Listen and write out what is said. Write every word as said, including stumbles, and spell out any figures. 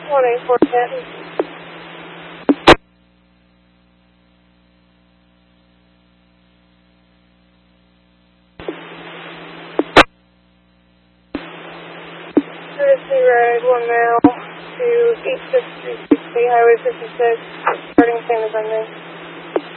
one eight four Canton. Courtesy ride one mile to eight six three sixty, Highway fifty-six, starting same as ending.